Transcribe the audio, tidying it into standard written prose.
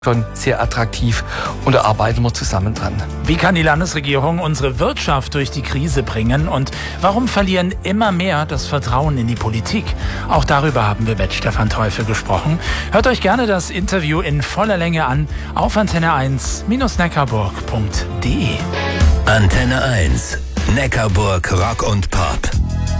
schon sehr attraktiv und da arbeiten wir zusammen dran. Wie kann die Landesregierung unsere Wirtschaft durch die Krise bringen und warum verlieren immer mehr das Vertrauen in die Politik? Auch darüber haben wir mit Stefan Teufel gesprochen. Hört euch gerne das Interview in voller Länge an auf antenne1-neckarburg.de. Antenne 1, Neckarburg Rock und Pop.